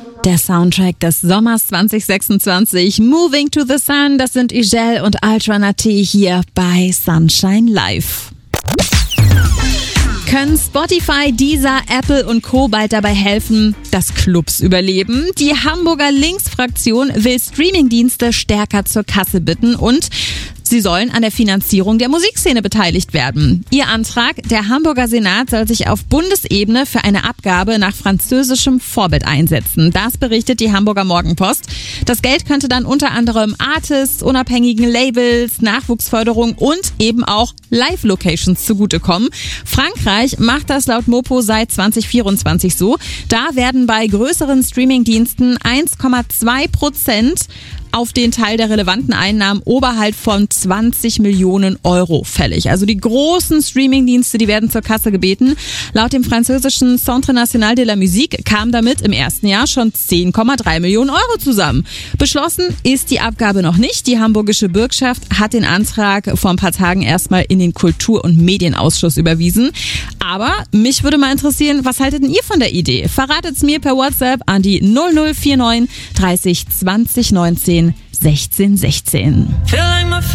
Der Soundtrack des Sommers 2026, Moving to the Sun, das sind Igel und Ultra Nati hier bei Sunshine Live. Können Spotify, Deezer, Apple und Co. bald dabei helfen, dass Clubs überleben? Die Hamburger Linksfraktion will Streamingdienste stärker zur Kasse bitten und sie sollen an der Finanzierung der Musikszene beteiligt werden. Ihr Antrag, der Hamburger Senat soll sich auf Bundesebene für eine Abgabe nach französischem Vorbild einsetzen. Das berichtet die Hamburger Morgenpost. Das Geld könnte dann unter anderem Artists, unabhängigen Labels, Nachwuchsförderung und eben auch Live-Locations zugutekommen. Frankreich macht das laut Mopo seit 2024 so. Da werden bei größeren Streamingdiensten 1,2% auf den Teil der relevanten Einnahmen oberhalb von 20 Millionen Euro fällig. Also die großen Streamingdienste, die werden zur Kasse gebeten. Laut dem französischen Centre National de la Musique kam damit im ersten Jahr schon 10,3 Millionen Euro zusammen. Beschlossen ist die Abgabe noch nicht. Die hamburgische Bürgschaft hat den Antrag vor ein paar Tagen erstmal in den Kultur- und Medienausschuss überwiesen. Aber mich würde mal interessieren, was haltet denn ihr von der Idee? Verratet's mir per WhatsApp an die 0049 30 20 19 16 16.